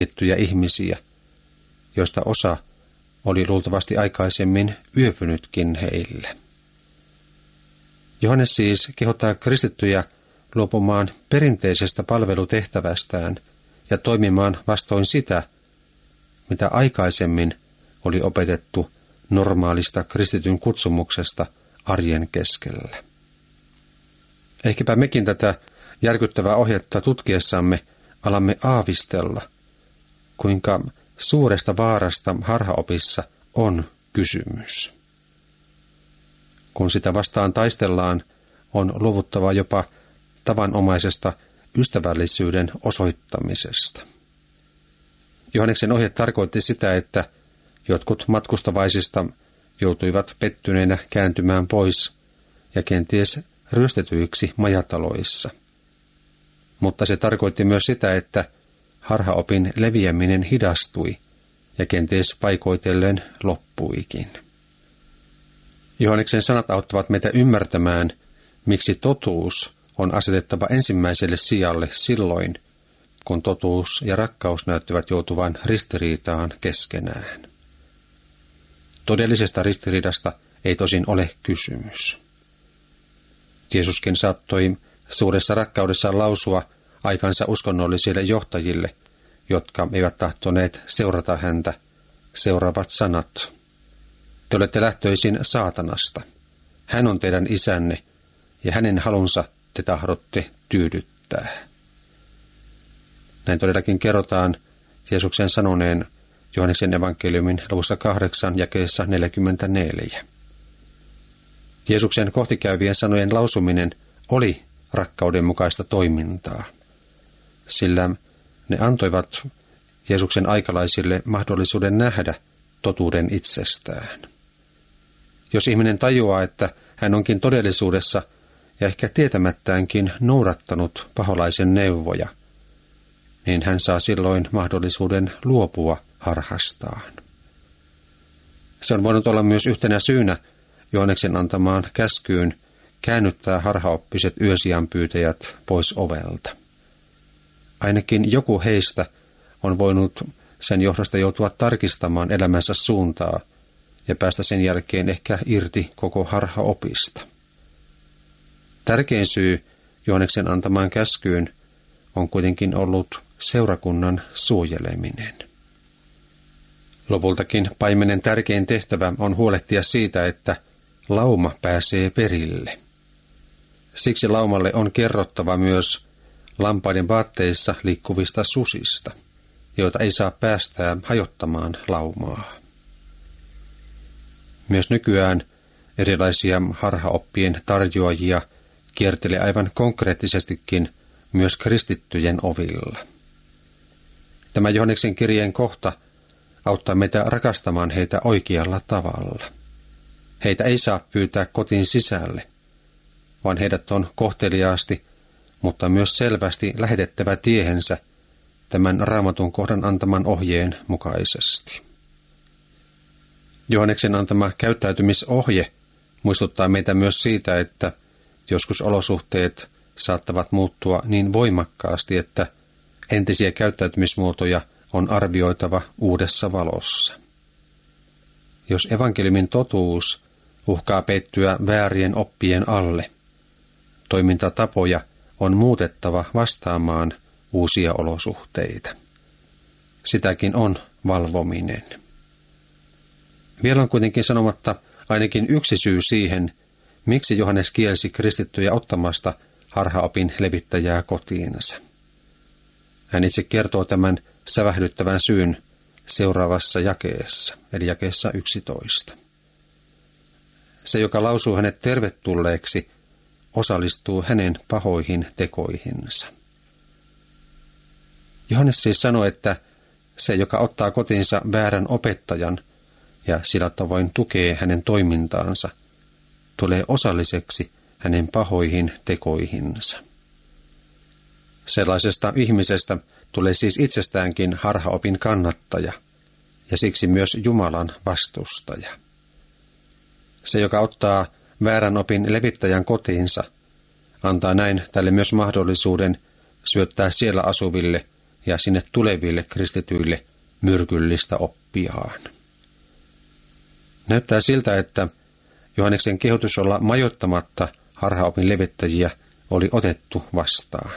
kristittyjä ihmisiä, joista osa oli luultavasti aikaisemmin yöpynytkin heille. Johannes siis kehottaa kristittyjä luopumaan perinteisestä palvelutehtävästään ja toimimaan vastoin sitä, mitä aikaisemmin oli opetettu normaalista kristityn kutsumuksesta arjen keskellä. Ehkäpä mekin tätä järkyttävää ohjetta tutkiessamme alamme aavistella, kuinka suuresta vaarasta harhaopissa on kysymys. Kun sitä vastaan taistellaan, on luovuttava jopa tavanomaisesta ystävällisyyden osoittamisesta. Johanneksen ohje tarkoitti sitä, että jotkut matkustavaisista joutuivat pettyneenä kääntymään pois ja kenties ryöstetyiksi majataloissa. Mutta se tarkoitti myös sitä, että harhaopin leviäminen hidastui ja kenties paikoitellen loppuikin. Johanneksen sanat auttavat meitä ymmärtämään, miksi totuus on asetettava ensimmäiselle sijalle silloin, kun totuus ja rakkaus näyttävät joutuvan ristiriitaan keskenään. Todellisesta ristiriidasta ei tosin ole kysymys. Jeesuskin saattoi suuressa rakkaudessaan lausua aikansa uskonnollisille johtajille, jotka eivät tahtoneet seurata häntä, seuraavat sanat. Te olette lähtöisin saatanasta. Hän on teidän isänne, ja hänen halunsa te tahdotte tyydyttää. Näin todellakin kerrotaan Jeesuksen sanoneen Johanneksen evankeliumin luvussa 8 jakeessa 44. Jeesuksen kohtikäyvien sanojen lausuminen oli rakkauden mukaista toimintaa, sillä ne antoivat Jeesuksen aikalaisille mahdollisuuden nähdä totuuden itsestään. Jos ihminen tajuaa, että hän onkin todellisuudessa ja ehkä tietämättäänkin noudattanut paholaisen neuvoja, niin hän saa silloin mahdollisuuden luopua harhastaan. Se on voinut olla myös yhtenä syynä Johanneksen antamaan käskyyn käännyttää harhaoppiset yösijanpyytäjät pois ovelta. Ainakin joku heistä on voinut sen johdosta joutua tarkistamaan elämänsä suuntaa ja päästä sen jälkeen ehkä irti koko harhaopista. Tärkein syy Johanneksen antamaan käskyyn on kuitenkin ollut seurakunnan suojeleminen. Lopultakin paimenen tärkein tehtävä on huolehtia siitä, että lauma pääsee perille. Siksi laumalle on kerrottava myös lampaiden vaatteissa liikkuvista susista, joita ei saa päästää hajottamaan laumaa. Myös nykyään erilaisia harhaoppien tarjoajia kiertelee aivan konkreettisestikin myös kristittyjen ovilla. Tämä Johanneksen kirjeen kohta auttaa meitä rakastamaan heitä oikealla tavalla. Heitä ei saa pyytää kotiin sisälle, vaan heidät on kohteliaasti, mutta myös selvästi lähetettävä tiehensä tämän Raamatun kohdan antaman ohjeen mukaisesti. Johanneksen antama käyttäytymisohje muistuttaa meitä myös siitä, että joskus olosuhteet saattavat muuttua niin voimakkaasti, että entisiä käyttäytymismuotoja on arvioitava uudessa valossa. Jos evankeliumin totuus uhkaa peittyä väärien oppien alle, toimintatapoja on muutettava vastaamaan uusia olosuhteita. Sitäkin on valvominen. Vielä on kuitenkin sanomatta ainakin yksi syy siihen, miksi Johannes kielsi kristittyjä ottamasta harhaopin levittäjää kotiinsa. Hän itse kertoo tämän sävähdyttävän syyn seuraavassa jakeessa, eli jakeessa 11. Se, joka lausuu hänet tervetulleeksi, osallistuu hänen pahoihin tekoihinsa. Johannes siis sanoi, että se, joka ottaa kotiinsa väärän opettajan ja sillä tavoin tukee hänen toimintaansa, tulee osalliseksi hänen pahoihin tekoihinsa. Sellaisesta ihmisestä tulee siis itsestäänkin harhaopin kannattaja ja siksi myös Jumalan vastustaja. Se, joka ottaa väärän opin levittäjän kotiinsa, antaa näin tälle myös mahdollisuuden syöttää siellä asuville ja sinne tuleville kristityille myrkyllistä oppiaan. Näyttää siltä, että Johanneksen kehotus olla majoittamatta harhaopin levittäjiä oli otettu vastaan.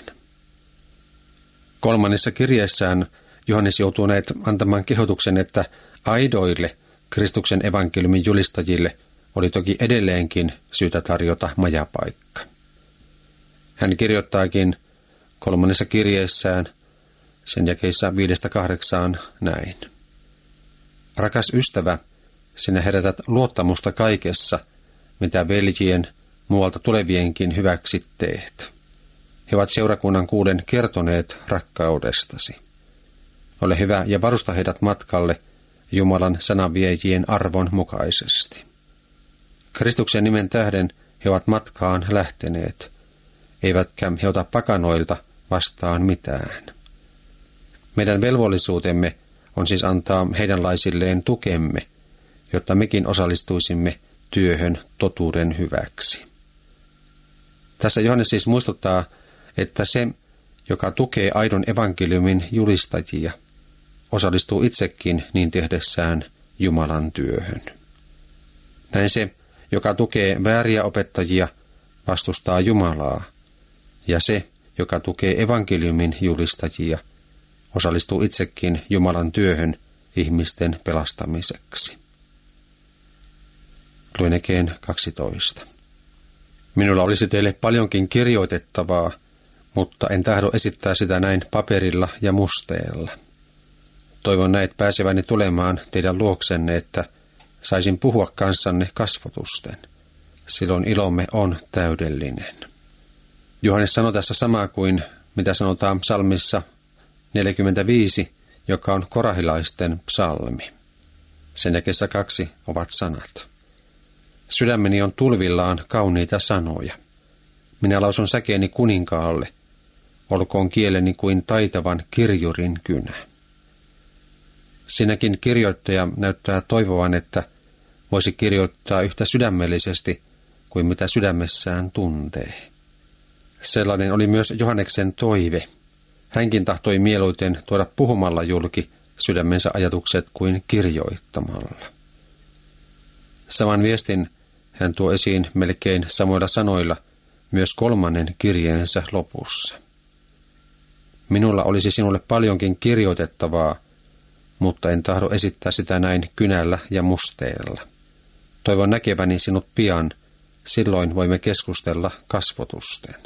3. kirjeessään Johannes joutuu näet antamaan kehotuksen, että aidoille Kristuksen evankeliumin julistajille oli toki edelleenkin syytä tarjota majapaikka. Hän kirjoittaakin 3. kirjeessään sen jakeissa 5-8 näin. Rakas ystävä, sinä herätät luottamusta kaikessa, mitä veljien muualta tulevienkin hyväksi teet. He ovat seurakunnan kuuden kertoneet rakkaudestasi. Ole hyvä ja varusta heidät matkalle Jumalan sananviejien arvon mukaisesti. Kristuksen nimen tähden he ovat matkaan lähteneet, eivätkä he ota pakanoilta vastaan mitään. Meidän velvollisuutemme on siis antaa heidänlaisilleen tukemme, jotta mekin osallistuisimme työhön totuuden hyväksi. Tässä Johannes siis muistuttaa, että se, joka tukee aidon evankeliumin julistajia, osallistuu itsekin niin tehdessään Jumalan työhön. Näin se, joka tukee vääriä opettajia, vastustaa Jumalaa, ja se, joka tukee evankeliumin julistajia, osallistuu itsekin Jumalan työhön ihmisten pelastamiseksi. Luin 12. Minulla olisi teille paljonkin kirjoitettavaa, mutta en tahdo esittää sitä näin paperilla ja musteella. Toivon näet pääseväni tulemaan teidän luoksenne, että saisin puhua kanssanne kasvotusten. Silloin ilomme on täydellinen. Johannes sanoi tässä samaa kuin mitä sanotaan psalmissa 45, joka on korahilaisten psalmi. Sen jakeessa 2 ovat sanat. Sydämeni on tulvillaan kauniita sanoja. Minä lausun säkeeni kuninkaalle, olkoon kieleni kuin taitavan kirjurin kynä. Siinäkin kirjoittaja näyttää toivovan, että voisi kirjoittaa yhtä sydämellisesti kuin mitä sydämessään tuntee. Sellainen oli myös Johanneksen toive. Hänkin tahtoi mieluiten tuoda puhumalla julki sydämensä ajatukset kuin kirjoittamalla. Saman viestin hän tuo esiin melkein samoilla sanoilla myös 3. kirjeensä lopussa. Minulla olisi sinulle paljonkin kirjoitettavaa, mutta en tahdo esittää sitä näin kynällä ja musteella. Toivon näkeväni sinut pian, silloin voimme keskustella kasvotusten.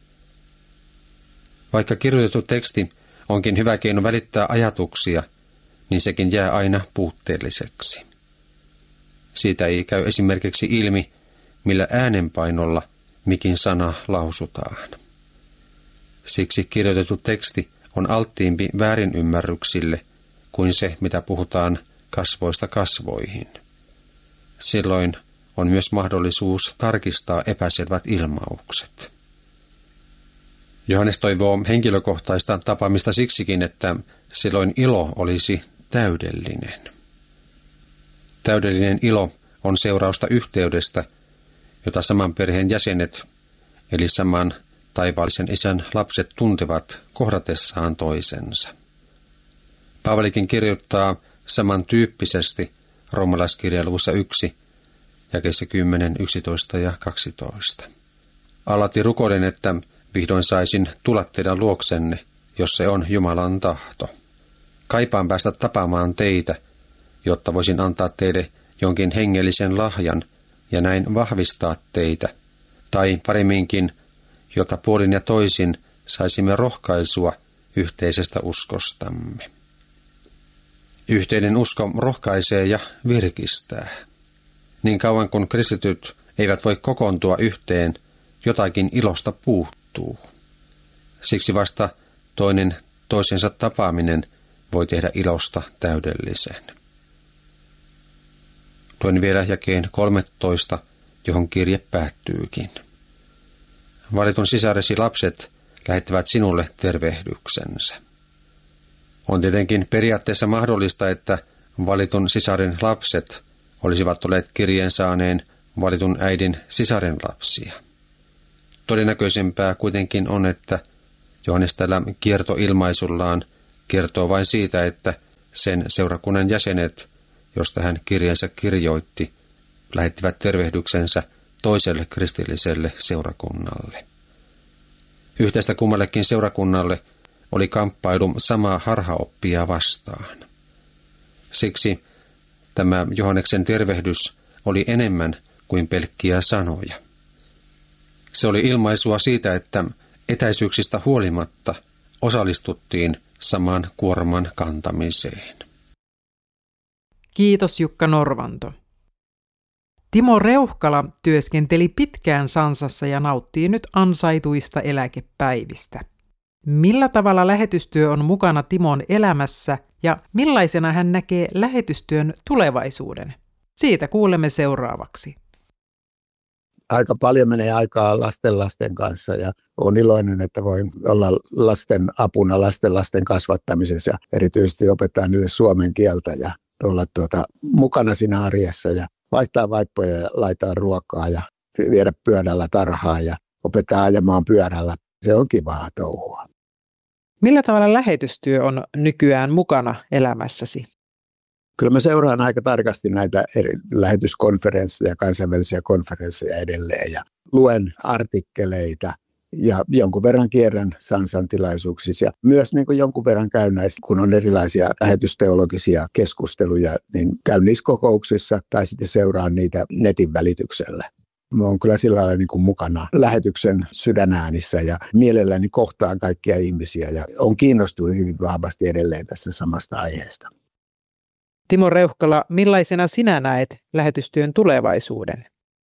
Vaikka kirjoitettu teksti onkin hyvä keino välittää ajatuksia, niin sekin jää aina puutteelliseksi. Siitä ei käy esimerkiksi ilmi, millä äänenpainolla mikin sana lausutaan. Siksi kirjoitettu teksti on alttiimpi väärinymmärryksille kuin se, mitä puhutaan kasvoista kasvoihin. Silloin on myös mahdollisuus tarkistaa epäselvät ilmaukset. Johannes toivoo henkilökohtaista tapaamista siksikin, että silloin ilo olisi täydellinen. Täydellinen ilo on seurausta yhteydestä, jota saman perheen jäsenet, eli saman taivaallisen isän lapset tuntevat kohdatessaan toisensa. Paavalikin kirjoittaa samantyyppisesti roomalaiskirjan luvussa 1, jakeissa 10, 11 ja 12. Alati rukoilen, että vihdoin saisin tulla teidän luoksenne, jos se on Jumalan tahto. Kaipaan päästä tapaamaan teitä, jotta voisin antaa teille jonkin hengellisen lahjan ja näin vahvistaa teitä, tai paremminkin, jotta puolin ja toisin saisimme rohkaisua yhteisestä uskostamme. Yhteinen usko rohkaisee ja virkistää. Niin kauan kun kristityt eivät voi kokoontua yhteen, jotakin ilosta puuttuu. Siksi vasta toinen toisensa tapaaminen voi tehdä ilosta täydellisen. Luen vielä jakeen 13, johon kirje päättyykin. Valitun sisaresi lapset lähettävät sinulle tervehdyksensä. On tietenkin periaatteessa mahdollista, että valitun sisaren lapset olisivat olleet kirjeen saaneen valitun äidin sisaren lapsia. Todennäköisempää kuitenkin on, että Johannes tällä kiertoilmaisullaan kertoo vain siitä, että sen seurakunnan jäsenet, josta hän kirjansa kirjoitti, lähettivät tervehdyksensä toiselle kristilliselle seurakunnalle. Yhteistä kummallekin seurakunnalle oli kamppailu samaa harhaoppia vastaan. Siksi tämä Johanneksen tervehdys oli enemmän kuin pelkkiä sanoja. Se oli ilmaisua siitä, että etäisyyksistä huolimatta osallistuttiin saman kuorman kantamiseen. Kiitos Jukka Norvanto. Timo Reuhkala työskenteli pitkään Sansassa ja nauttii nyt ansaituista eläkepäivistä. Millä tavalla lähetystyö on mukana Timon elämässä ja millaisena hän näkee lähetystyön tulevaisuuden? Siitä kuulemme seuraavaksi. Aika paljon menee aikaa lasten kanssa ja olen iloinen, että voin olla lasten apuna lasten kasvattamisessa ja erityisesti opettaa niille suomen kieltä ja olla mukana siinä arjessa ja vaihtaa vaippoja ja laittaa ruokaa ja viedä pyörällä tarhaan ja opettaa ajamaan pyörällä. Se on kivaa touhua. Millä tavalla lähetystyö on nykyään mukana elämässäsi? Kyllä mä seuraan aika tarkasti näitä eri lähetyskonferensseja, kansainvälisiä konferensseja edelleen ja luen artikkeleita ja jonkun verran kierrän Sansan tilaisuuksissa ja myös jonkun verran käyn näissä, kun on erilaisia lähetysteologisia keskusteluja, niin käyn niissä kokouksissa tai sitten seuraan niitä netin välityksellä. Mä oon kyllä sillä lailla mukana lähetyksen sydänäänissä ja mielelläni kohtaan kaikkia ihmisiä ja on kiinnostunut hyvin vahvasti edelleen tässä samasta aiheesta. Timo Reuhkala, millaisena sinä näet lähetystyön tulevaisuuden?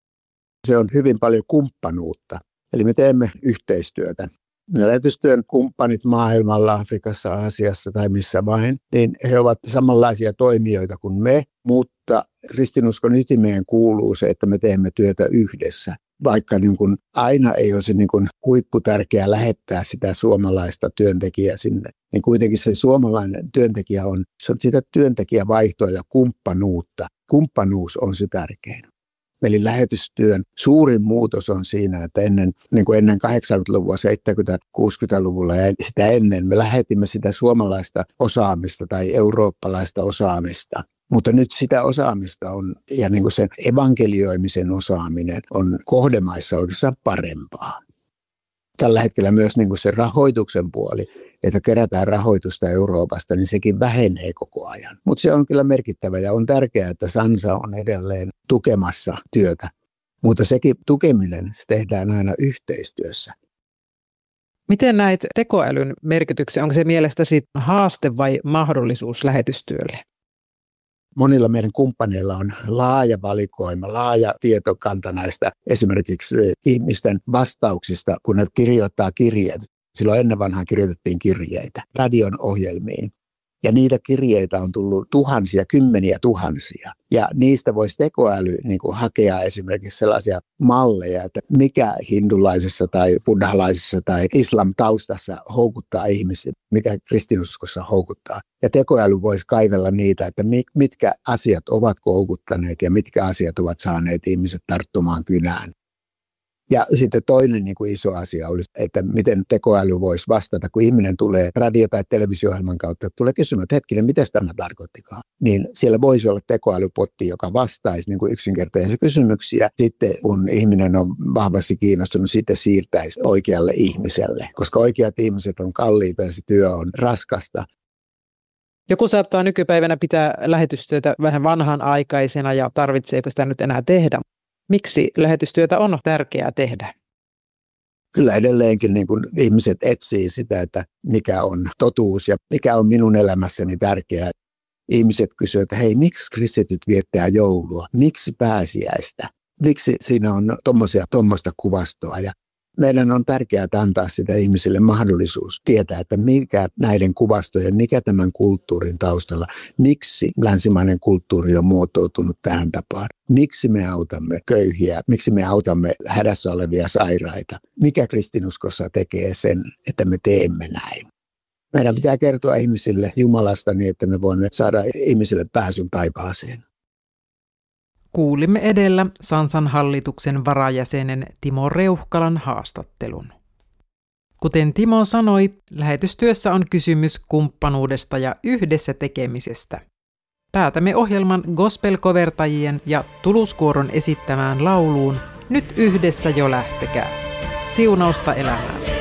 Se on hyvin paljon kumppanuutta. Eli me teemme yhteistyötä. Ne lähetystyön kumppanit maailmalla, Afrikassa, Aasiassa tai missä vain, niin he ovat samanlaisia toimijoita kuin me, mutta kristinuskon ytimeen kuuluu se, että me teemme työtä yhdessä. Vaikka aina ei ole se huipputärkeää lähettää sitä suomalaista työntekijää sinne, niin kuitenkin se suomalainen työntekijä se on sitä työntekijävaihtoa ja kumppanuutta. Kumppanuus on se tärkein. Eli lähetystyön suurin muutos on siinä, että ennen 80-luvua, 70-60-luvulla ja sitä ennen me lähetimme sitä suomalaista osaamista tai eurooppalaista osaamista. Mutta nyt sitä osaamista on, ja sen evankelioimisen osaaminen on kohdemaissa oikeastaan parempaa. Tällä hetkellä myös se rahoituksen puoli, että kerätään rahoitusta Euroopasta, niin sekin vähenee koko ajan. Mutta se on kyllä merkittävä ja on tärkeää, että Sansa on edelleen tukemassa työtä. Mutta sekin tukeminen se tehdään aina yhteistyössä. Miten näet tekoälyn merkityksen? Onko se mielestäsi haaste vai mahdollisuus lähetystyölle? Monilla meidän kumppaneilla on laaja valikoima, laaja tietokanta näistä esimerkiksi ihmisten vastauksista, kun ne kirjoittaa kirjeet. Silloin ennen vanhaan kirjoitettiin kirjeitä radion ohjelmiin. Ja niitä kirjeitä on tullut tuhansia, kymmeniä tuhansia. Ja niistä voisi tekoäly hakea esimerkiksi sellaisia malleja, että mikä hindulaisessa tai buddhalaisessa tai islam-taustassa houkuttaa ihmisiä, mikä kristinuskossa houkuttaa. Ja tekoäly voisi kaivella niitä, että mitkä asiat ovat houkuttaneet ja mitkä asiat ovat saaneet ihmiset tarttumaan kynään. Ja sitten toinen iso asia olisi, että miten tekoäly voisi vastata, kun ihminen tulee radio- tai televisio-ohjelman kautta, tulee kysymään, että hetkinen, mitä tämä tarkoittikaan. Niin siellä voisi olla tekoälypotti, joka vastaisi yksinkertaisia kysymyksiä. Sitten kun ihminen on vahvasti kiinnostunut, sitten siirtäisi oikealle ihmiselle, koska oikeat ihmiset on kalliita ja se työ on raskasta. Joku saattaa nykypäivänä pitää lähetystyötä vähän vanhanaikaisena ja tarvitseeko sitä nyt enää tehdä. Miksi lähetystyötä on tärkeää tehdä? Kyllä edelleenkin ihmiset etsii sitä, että mikä on totuus ja mikä on minun elämässäni tärkeää. Ihmiset kysyvät, että hei, miksi kristityt viettää joulua? Miksi pääsiäistä? Miksi siinä on tuommoista kuvastoa? Ja meidän on tärkeää antaa sitä ihmisille mahdollisuus tietää, että mikä näiden kuvastojen, mikä tämän kulttuurin taustalla, miksi länsimainen kulttuuri on muotoutunut tähän tapaan, miksi me autamme köyhiä, miksi me autamme hädässä olevia sairaita, mikä kristinuskossa tekee sen, että me teemme näin. Meidän pitää kertoa ihmisille Jumalasta niin, että me voimme saada ihmisille pääsyn taivaaseen. Kuulimme edellä Sansan hallituksen varajäsenen Timo Reuhkalan haastattelun. Kuten Timo sanoi, lähetystyössä on kysymys kumppanuudesta ja yhdessä tekemisestä. Päätämme ohjelman gospel-kovertajien ja tuluskuoron esittämään lauluun Nyt yhdessä jo lähtekää. Siunausta elämääsi.